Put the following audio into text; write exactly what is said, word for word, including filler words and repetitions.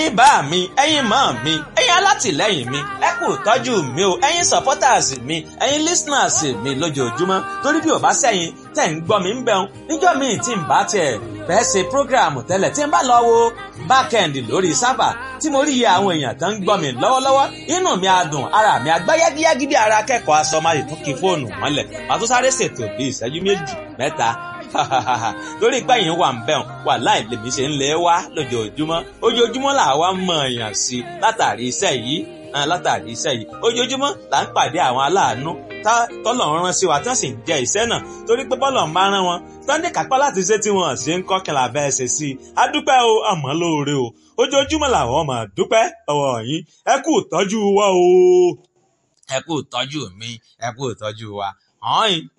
ẹ̀yin bá mi ẹ̀yin mọ́ mi ẹ̀yin alátìlẹ́yìn mi ẹ kú tọ́jú mi o ẹ̀yin supporters mi ẹ̀yin listeners mi lójoojúmọ́ torí bí ò bá sẹ́yìn tẹ̀ ń gbọ́ mi ń bẹun níjọ́ mi tí ń bá tiẹ̀ fẹ́ ṣe program tẹ́lẹ̀ tí ń bá lọ wo backend lórí sábà tí mo rí iye àwọn èèyàn tó ń gbọ́ mi lọ́wọ́lọ́wọ́ inú mi á dùn ara mi á gbá yágíyágí bí ara akẹ́kọ̀ọ́ aṣọ máa tún kí fóònù mọ́lẹ̀ màá tún sáré ṣètò bí ìṣẹ́jú méjì mẹ́ta lórí pé yìí wà ń bẹ̀rùn wà láì lèmi ṣe ń lé wá lójoojúmọ́ ojoojúmọ́ là wá mọ̀ èèyàn sí látàrí iṣẹ́ yìí látàrí iṣẹ́ yìí ojoojúmọ́ là ń pàdé àwọn aláàánú tọ́lọ̀ ń rán sí wa tí wọ́n sì ń jẹ iṣẹ́ náà torí pé bọ́lọ̀ ń bá rán wọn sunday kápá láti ṣe tí wọ́n ṣe ń kọ́ kí n là bẹ́ẹ̀ ṣe sí i a dúpẹ́ o àmọ́ lóore o ojoojúmọ́ làwọn máa dúpẹ́ ọwọ́ yín ẹ kú ìtọ́jú wa o ẹ kú ìtọ́jú mi ẹ kú ìtọ́jú wa ọ̀hún.